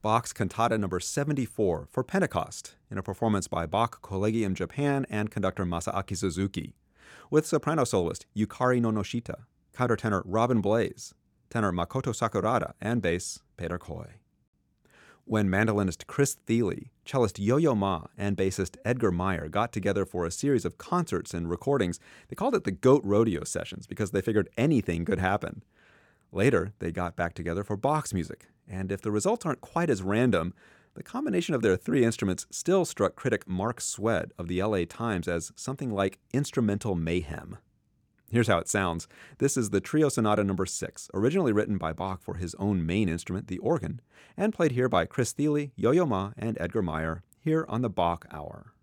Bach's Cantata No. 74 for Pentecost, in a performance by Bach Collegium Japan and conductor Masaaki Suzuki, with soprano soloist Yukari Nonoshita, countertenor Robin Blaze, tenor Makoto Sakurada, and bass Peter Coy. When mandolinist Chris Thile, cellist Yo-Yo Ma, and bassist Edgar Meyer got together for a series of concerts and recordings, they called it the Goat Rodeo Sessions because they figured anything could happen. Later, they got back together for Bach's music, and if the results aren't quite as random, the combination of their three instruments still struck critic Mark Swed of the LA Times as something like instrumental mayhem. Here's how it sounds. This is the Trio Sonata No. 6, originally written by Bach for his own main instrument, the organ, and played here by Chris Thile, Yo-Yo Ma, and Edgar Meyer, here on the Bach Hour.